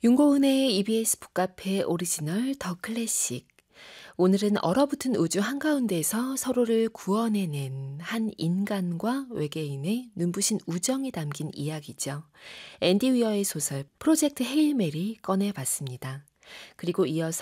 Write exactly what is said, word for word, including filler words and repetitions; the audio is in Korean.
윤고은의 이비에스 북카페 오리지널 더 클래식. 오늘은 얼어붙은 우주 한가운데서 서로를 구원해낸 한 인간과 외계인의 눈부신 우정이 담긴 이야기죠. 앤디 위어의 소설 프로젝트 헤일 메리 꺼내봤습니다. 그리고 이어서